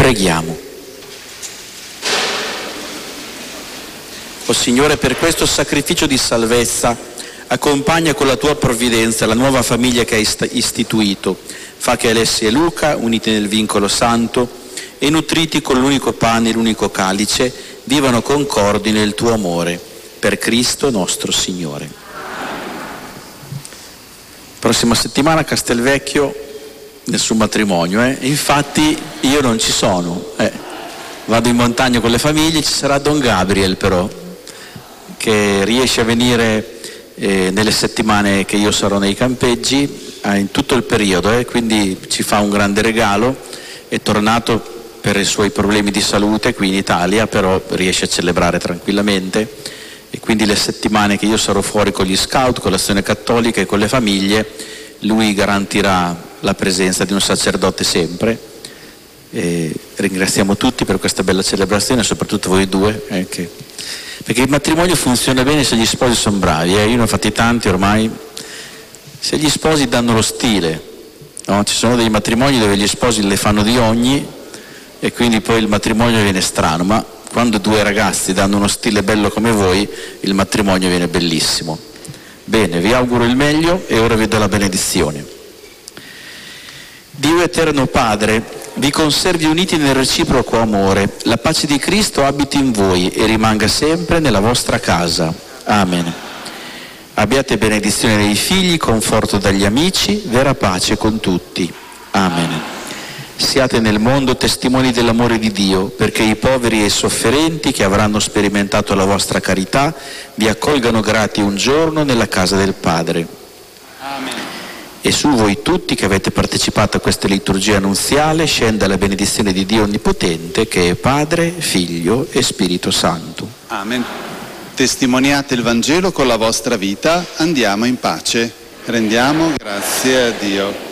Preghiamo. O Signore, per questo sacrificio di salvezza, accompagna con la tua provvidenza la nuova famiglia che hai istituito. Fa che Alessia e Luca, uniti nel vincolo santo e nutriti con l'unico pane e l'unico calice, vivano concordi nel tuo amore. Per Cristo nostro Signore. Prossima settimana a Castelvecchio, nessun matrimonio, Infatti io non ci sono. Vado in montagna con le famiglie, ci sarà Don Gabriel però, che riesce a venire nelle settimane che io sarò nei campeggi, in tutto il periodo, quindi ci fa un grande regalo. È tornato per i suoi problemi di salute qui in Italia, però riesce a celebrare tranquillamente, e quindi le settimane che io sarò fuori con gli scout, con l'Azione Cattolica e con le famiglie, lui garantirà la presenza di un sacerdote sempre. E ringraziamo tutti per questa bella celebrazione, soprattutto voi due, perché il matrimonio funziona bene se gli sposi sono bravi. Io ne ho fatti tanti ormai. Se gli sposi danno lo stile, no? Ci sono dei matrimoni dove gli sposi le fanno di ogni e quindi poi il matrimonio viene strano, ma quando due ragazzi danno uno stile bello come voi, il matrimonio viene bellissimo. Bene, vi auguro il meglio e ora vi do la benedizione. Dio eterno Padre, vi conservi uniti nel reciproco amore, la pace di Cristo abiti in voi e rimanga sempre nella vostra casa. Amen. Abbiate benedizione dei figli, conforto dagli amici, vera pace con tutti. Amen. Siate nel mondo testimoni dell'amore di Dio, perché i poveri e i sofferenti che avranno sperimentato la vostra carità vi accolgano grati un giorno nella casa del Padre. Amen. E su voi tutti che avete partecipato a questa liturgia annunziale scenda la benedizione di Dio Onnipotente, che è Padre, Figlio e Spirito Santo. Amen. Testimoniate il Vangelo con la vostra vita, andiamo in pace. Rendiamo grazie a Dio.